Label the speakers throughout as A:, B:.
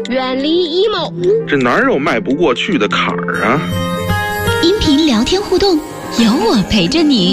A: 远离 emo。
B: 这哪有迈不过去的坎儿啊？
C: 音频聊天互动，有我陪着你，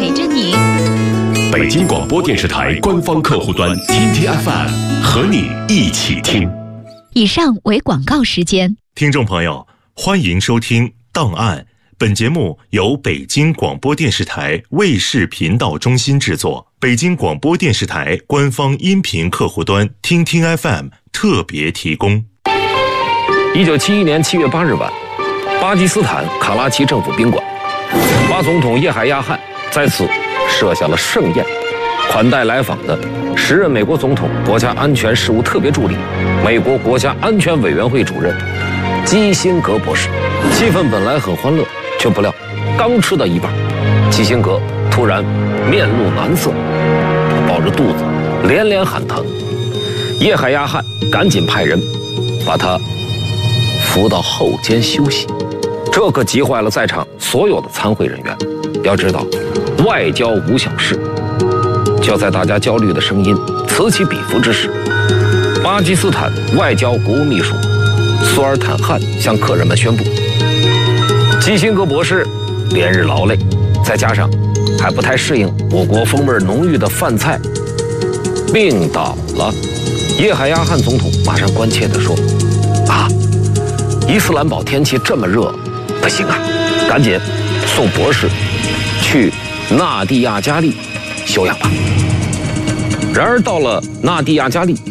D: 北京广播电视台官方客户端听听 FM 和你一起听。
C: 以上为广告时间。
E: 听众朋友，欢迎收听《档案》。本节目由北京广播电视台卫视频道中心制作，北京广播电视台官方音频客户端听听 FM 特别提供。
F: 1971年7月8日晚，巴基斯坦卡拉奇政府宾馆，巴总统叶海亚汗在此设下了盛宴，款待来访的时任美国总统国家安全事务特别助理、美国国家安全委员会主任基辛格博士。气氛本来很欢乐，却不料刚吃到一半，基辛格突然面露难色，抱着肚子连连喊疼。叶海亚汗赶紧派人把他扶到后间休息，这可急坏了在场所有的参会人员。要知道，外交无小事。就在大家焦虑的声音此起彼伏之时，巴基斯坦外交国务秘书苏尔坦汗向客人们宣布，基辛格博士连日劳累，再加上还不太适应我国风味浓郁的饭菜，病倒了。叶海亚汗总统马上关切地说：“啊，伊斯兰堡天气这么热，不行啊，赶紧送博士去纳蒂亚加利休养吧。”然而到了纳蒂亚加利，